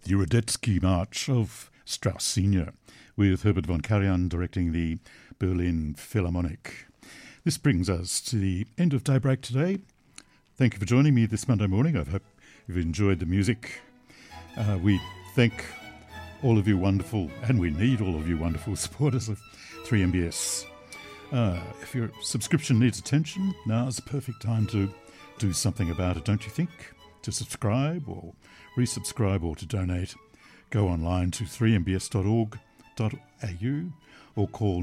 the Radetzky March of Strauss Sr., with Herbert von Karajan directing the Berlin Philharmonic. This brings us to the end of Daybreak today. Thank you for joining me this Monday morning. I hope you've enjoyed the music. We thank all of you wonderful, and we need all of you wonderful supporters of 3MBS. If your subscription needs attention, now's the perfect time to do something about it, don't you think? To subscribe or resubscribe or to donate, go online to 3mbs.org.au or call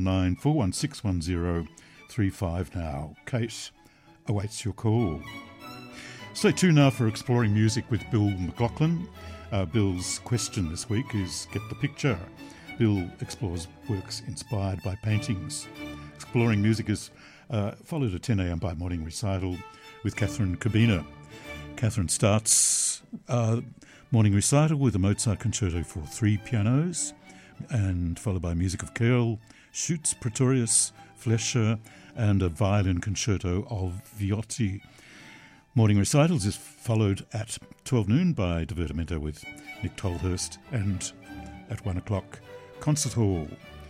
94161035 now. Kate awaits your call. Stay tuned now for Exploring Music with Bill McLaughlin. Bill's question this week is Get the Picture. Bill explores works inspired by paintings. Exploring Music is followed at 10 a.m. by Morning Recital with Catherine Kabina. Catherine starts Morning Recital with a Mozart Concerto for 3 pianos, and followed by music of Kerl, Schütz, Pretorius, Flescher, and a violin concerto of Viotti. Morning Recitals is followed at 12 noon by Divertimento with Nick Tolhurst, and at 1 o'clock, Concert Hall.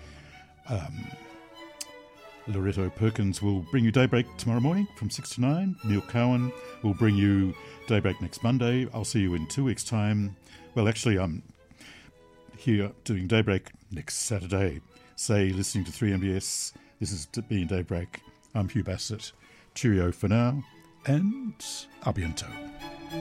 Loretto Perkins will bring you Daybreak tomorrow morning from 6 to 9. Neil Cowan will bring you Daybreak next Monday. I'll see you in 2 weeks' time. Well, actually, I'm here doing Daybreak next Saturday. Listening to 3MBS. This has been Daybreak. I'm Hugh Bassett. Cheerio for now, and a bientôt.